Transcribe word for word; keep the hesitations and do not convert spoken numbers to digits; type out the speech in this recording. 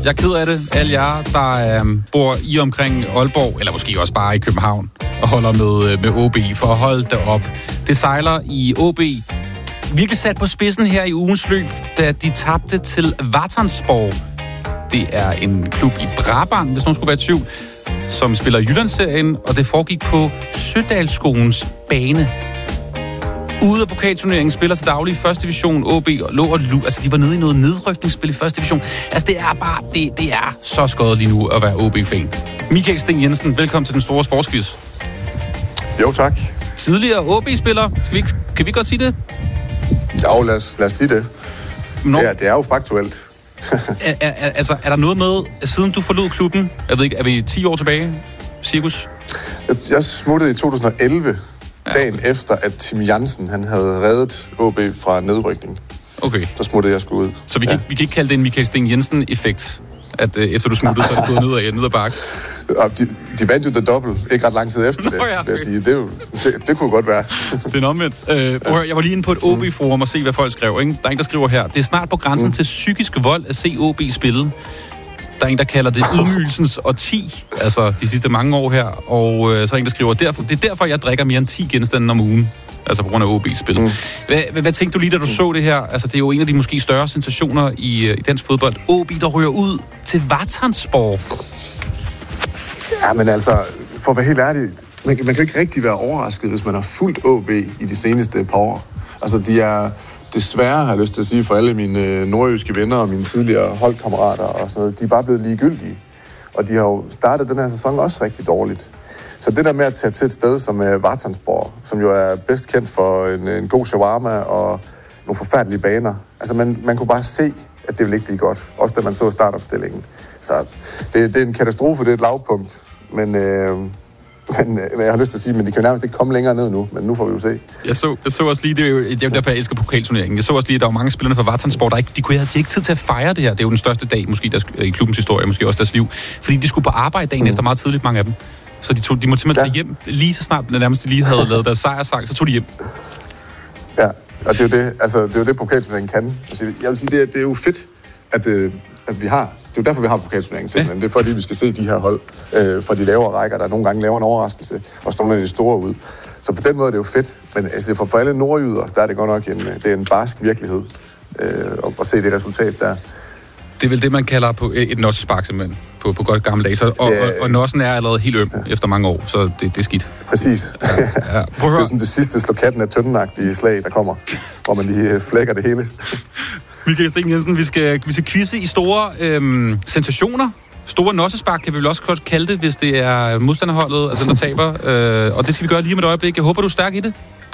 Jeg er ked af det. Alle jer, der øh, bor i omkring Aalborg, eller måske også bare i København, og holder med, med O B, for at holde det op. Det sejler i O B virkelig sat på spidsen her i ugens løb, da de tabte til Vartonsborg. Det er en klub i Brabrand, hvis nogen skulle være i tvivl, som spiller Jyllandsserien, og det foregik på Sødalsskolens bane. Ude af pokalturneringen spiller til daglig i første division. O B og lå og lu- altså de var nede i noget nedrykningsspil i første division. Altså det er bare, det, det er så skødt lige nu at være O B-fan. Michael Steen Jensen, velkommen til den store sportsquiz. Jo, tak. Tidligere O B-spiller, skal vi ikke, kan vi godt sige det? Jo, lad os, lad os sige det. No. Det, er, det er jo faktuelt. er, er, er, altså, er der noget med, siden du forlod klubben, jeg ved ikke, er vi ti år tilbage, cirkus? Jeg, jeg smuttede i to tusind og elleve, ja, dagen okay. efter, at Tim Jansen han havde reddet O B fra nedrykning. Okay. Så smuttede jeg sgu ud. Så vi kan, ja. vi kan ikke kalde det en Michael Steen Jensen-effekt, at øh, efter du smuttede, så er det gået ned ad, ned ad bakke? De, de vandt jo det dobbelt, ikke ret lang tid efter det, Nå, ja, okay. vil jeg sige. Det, jo, det, det kunne godt være. Det er en omvendt. Øh, prøv, jeg var lige inde på et O B-forum og se, hvad folk skrev. Ikke? Der er en, der skriver her, det er snart på grænsen mm. til psykisk vold at se O B spille. Der er en, der kalder det ydmygelsens årti, altså de sidste mange år her. Og øh, så er en, der skriver, derfor, det er derfor, jeg drikker mere end ti genstande om ugen. Altså på grund af O B-spil. Mm. Hvad, hvad, hvad tænkte du lige, da du mm. så det her? Altså det er jo en af de måske større sensationer i, i dansk fodbold. O B, der ryger ud til Vartonsborg. Ja, men altså, for at være helt ærlig, man, man kan ikke rigtig være overrasket, hvis man har fulgt O B i de seneste par år. Altså de er desværre, har jeg lyst til at sige, for alle mine nordjyske venner og mine tidligere holdkammerater og sådan noget, de er bare blevet ligegyldige. Og de har jo startet den her sæson også rigtig dårligt. Så det der med at tage til et sted som Vartonsborg, som jo er bedst kendt for en, en god shawarma og nogle forfærdelige baner, altså man, man kunne bare se, at det ville ikke blive godt. Også da man så startopstillingen. Så det, det er en katastrofe, det er et lavpunkt. Men, øh, men jeg har lyst til at sige, men de kan jo nærmest ikke komme længere ned nu. Men nu får vi jo se. Jeg så, jeg så også lige, det er jo det er derfor, jeg elsker pokalturneringen. Jeg så også lige, at der var mange spillerne fra Vartonsborg, der ikke, de kunne have ikke tid til at fejre det her. Det er jo den største dag, måske deres, i klubbens historie, måske også deres liv. Fordi de skulle på arbejde dagen mm. efter meget tidligt, mange af dem. Så de, tog, de måtte simpelthen ja. tage hjem, lige så snart nærmest de lige havde lavet deres sejrsang, så tog de hjem. Ja, og det er jo det, altså, det, er jo det pokalturneringen kan. Jeg vil sige, det er, det er jo fedt, at, at vi har. Det er jo derfor, vi har pokalturneringen simpelthen. Ja. Det er fordi, vi skal se de her hold øh, fra de lavere rækker, der nogle gange laver en overraskelse, og står nogle af de store ud. Så på den måde er det jo fedt. Men altså, for, for alle nordjyder, der er det godt nok en, det er en barsk virkelighed øh, at, at se det resultat der. Det er vel det, man kalder på et nossespark simpelthen, på, på godt gammeldags. Og, og, og nossen er allerede helt øm ja. efter mange år, så det, det er skidt. Præcis. Ja. Ja. Det er sådan det sidste slå katten af tøndenagtige slag, der kommer, hvor man lige flækker det hele. Michael Steen Jensen, vi skal, vi skal quizze i store øhm, sensationer. Store nossespark kan vi vel også godt kalde det, hvis det er modstanderholdet, altså den, der taber. Øh, og det skal vi gøre lige med et øjeblik. Jeg håber, du er stærk i det.